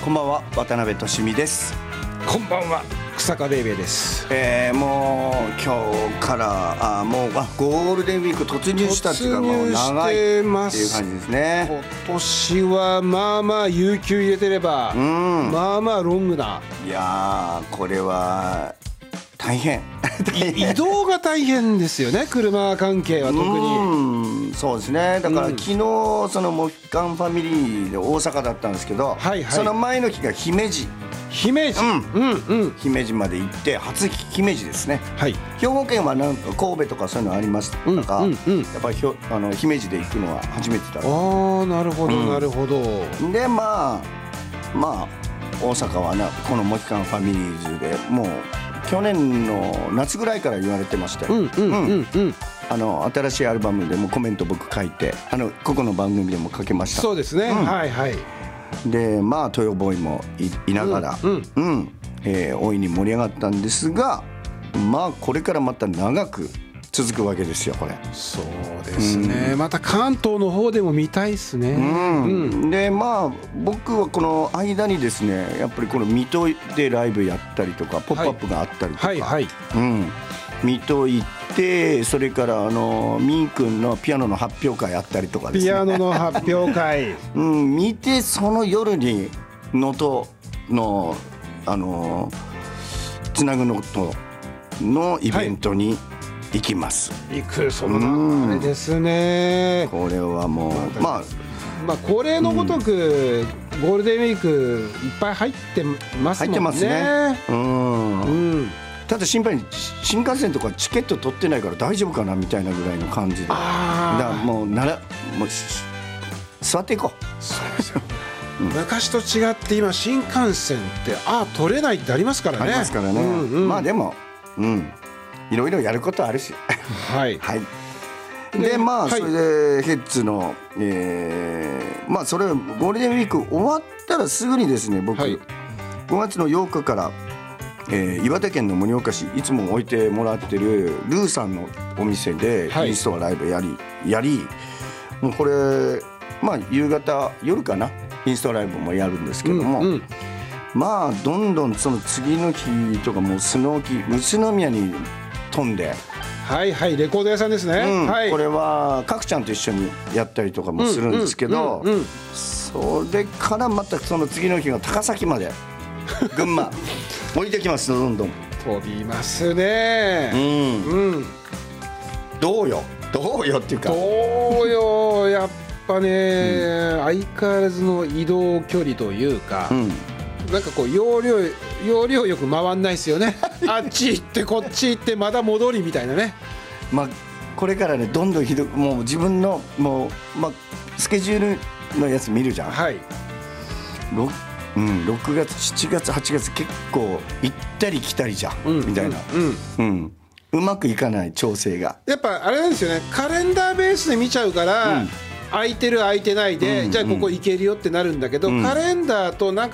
こんばんは、渡辺俊美です。 こんばんは、草加ベイベーです。 もう今日からもうゴールデンウィーク突入したっていうか、もう長いっていう感じですね。 今年はまあまあ有給入れてれば、まあまあロングな。 いやー、これは大変移動が大変ですよね、車関係は特に。 そうですね。だから昨日そのモヒカンファミリーで大阪だったんですけど、その前の日が姫路、姫路まで行って、初姫路ですね。兵庫県はなんか神戸とかそういうのありましたが、やっぱり姫路で行くのは初めてだった。 なるほどなるほど。 でまあ大阪はこのモヒカンファミリーズでもう去年の夏ぐらいから言われてましたよ。新しいアルバムでもコメント僕書いて、ここの番組でも書けました。 そうですね、はいはい。 でトヨボーイも いながら大いに盛り上がったんですが、これからまた長く続くわけですよ、これ。 そうですね、また関東の方でも見たいですね。 で僕はこの間にですね、やっぱりこの水戸でライブやったりとか、ポップアップがあったりとか、水戸行って、それからみーくんのピアノの発表会あったりとかですね。 ピアノの発表会見て、その夜に能登のつなぐのとのイベントに行きます。 そのあれですね。 これはもう恒例のごとくゴールデンウィークいっぱい入ってますもんね。入ってますね。 ただ心配に、新幹線とかチケット取ってないから大丈夫かなみたいなぐらいの感じで、だからもう座っていこう。そうですよ。 昔と違って今新幹線って取れないってありますからね。 ありますからね。でもいろいろやることあるしはいでそれでヘッズのそれゴールデンウィーク終わったらすぐにですね、僕5月の8日から岩手県の盛岡市、いつも置いてもらってるルーさんのお店でインストアライブやり、もうこれ夕方夜かな、インストアライブもやるんですけども、どんどんその次の日とかもう宇都宮に飛んで、 レコード屋さんですね。 これは角ちゃんと一緒にやったりとかもするんですけど、それからまたその次の日が高崎まで群馬降りてきます。どんどん飛びますね。 どうよっていうか、 やっぱね、相変わらずの移動距離というか、なんかこう要領よく回んないですよね。あっち行ってこっち行ってまだ戻りみたいなね。 これからね、どんどんもう自分のスケジュールのやつ見るじゃん。6月7月8月結構行ったり来たりじゃん、みたいな。うまくいかない調整がやっぱあれなんですよね。カレンダーベースで見ちゃうから、空いてる空いてないで、じゃあここ行けるよってなるんだけど、カレンダーとなんか